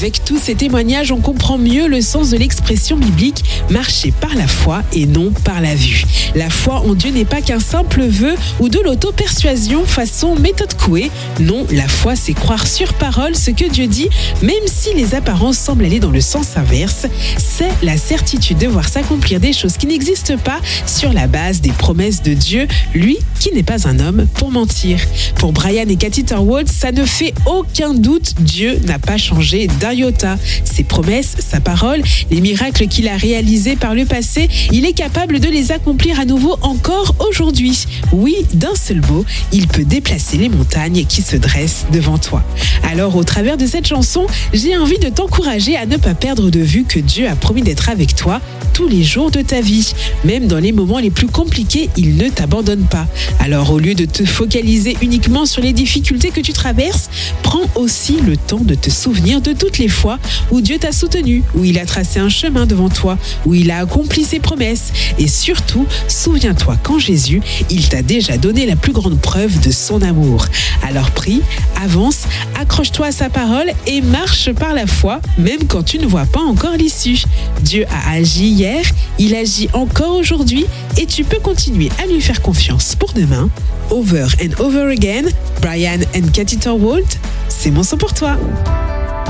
Avec tous ces témoignages, on comprend mieux le sens de l'expression biblique « marcher par la foi et non par la vue ». La foi en Dieu n'est pas qu'un simple vœu ou de l'auto-persuasion façon méthode Coué. Non, la foi, c'est croire sur parole ce que Dieu dit, même si les apparences semblent aller dans le sens inverse. C'est la certitude de voir s'accomplir des choses qui n'existent pas sur la base des promesses de Dieu, lui qui n'est pas un homme pour mentir. Pour Brian et Cathy Torwald, ça ne fait aucun doute, Dieu n'a pas changé d'un iota. Ses promesses, sa parole, les miracles qu'il a réalisés par le passé, il est capable de les accomplir à nouveau encore aujourd'hui. Oui, d'un seul mot, il peut déplacer les montagnes qui se dressent devant toi. Alors, au travers de cette chanson, j'ai envie de t'encourager à ne pas perdre de vue que Dieu a promis d'être avec toi tous les jours de ta vie. Même dans les moments les plus compliqués, il ne t'abandonne pas. Alors, au lieu de te focaliser uniquement sur les difficultés que tu traverses, prends aussi le temps de te souvenir de toutes les fois où Dieu t'a soutenu, où il a tracé un chemin devant toi, où il a accompli ses promesses. Et surtout, souviens-toi qu'en Jésus, il t'a déjà donné la plus grande preuve de son amour. Alors prie, avance, accroche-toi à sa parole et marche par la foi, même quand tu ne vois pas encore l'issue. Dieu a agi hier, il agit encore aujourd'hui et tu peux continuer à lui faire confiance pour demain. Over and over again, Brian and Cathy Torwald, c'est mon son pour toi.